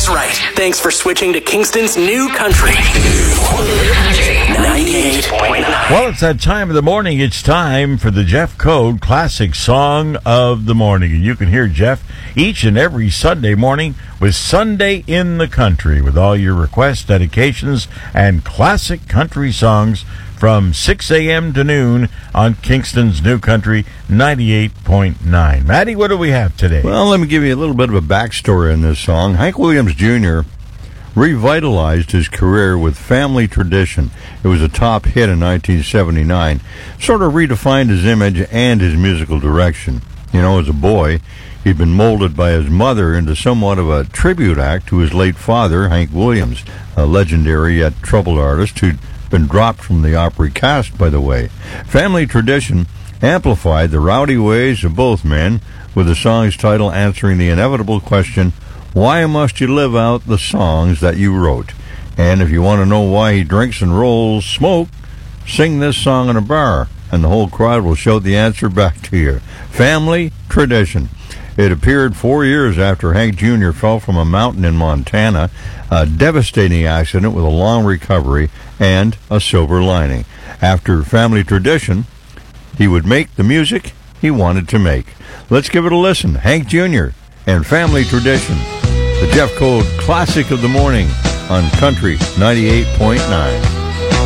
is right. Thanks for switching to Kingston's New Country. 98.9. Well, it's that time of the morning. It's time for the Jeff Code Classic Song of the Morning. And you can hear Jeff each and every Sunday morning with Sunday in the Country, with all your requests, dedications, and classic country songs from 6 a.m. to noon on Kingston's New Country 98.9. Maddie, what do we have today? Well, let me give you a little bit of a backstory on this song. Hank Williams Jr. revitalized his career with Family Tradition. It was a top hit in 1979. Sort of redefined his image and his musical direction. You know, as a boy, he'd been molded by his mother into somewhat of a tribute act to his late father, Hank Williams, a legendary yet troubled artist who'd been dropped from the Opry cast, by the way. Family Tradition amplified the rowdy ways of both men, with the song's title answering the inevitable question, why must you live out the songs that you wrote? And if you want to know why he drinks and rolls smoke, sing this song in a bar, and the whole crowd will shout the answer back to you. Family Tradition. It appeared 4 years after Hank Jr. fell from a mountain in Montana, a devastating accident with a long recovery and a silver lining. After Family Tradition, he would make the music he wanted to make. Let's give it a listen. Hank Jr. and Family Tradition, the Jeff Code Classic of the Morning on Country 98.9.